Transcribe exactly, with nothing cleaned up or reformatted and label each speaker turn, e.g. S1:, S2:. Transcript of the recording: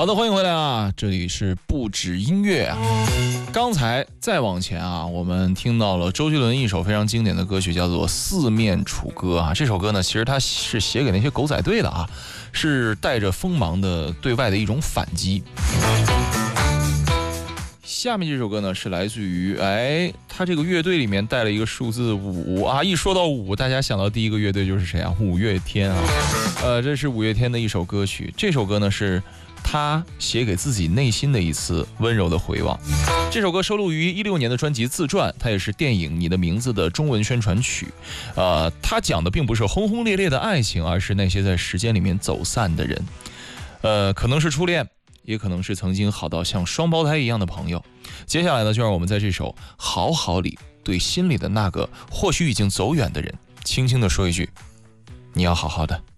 S1: 好的，欢迎回来啊！这里是不止音乐啊。刚才再往前啊，我们听到了周杰伦一首非常经典的歌曲，叫做《四面楚歌》啊。这首歌呢，其实它是写给那些狗仔队的啊，是带着锋芒的对外的一种反击。下面这首歌呢，是来自于哎，他这个乐队里面带了一个数字五啊。一说到五，大家想到第一个乐队就是谁啊？五月天啊。呃，这是五月天的一首歌曲。这首歌呢是他写给自己内心的一次温柔的回望。这首歌收录于一六年的专辑《自传》，它也是电影《你的名字》的中文宣传曲。呃，它讲的并不是轰轰烈烈的爱情，而是那些在时间里面走散的人。呃，可能是初恋，也可能是曾经好到像双胞胎一样的朋友。接下来呢，就让我们在这首《好好》里，对心里的那个或许已经走远的人，轻轻地说一句：你要好好的。